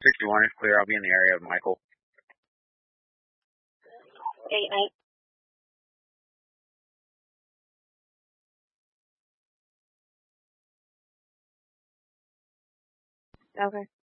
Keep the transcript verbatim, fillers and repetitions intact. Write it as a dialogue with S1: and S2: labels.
S1: sixty-one is clear. I'll be in the area of Michael.
S2: eight nine. Okay.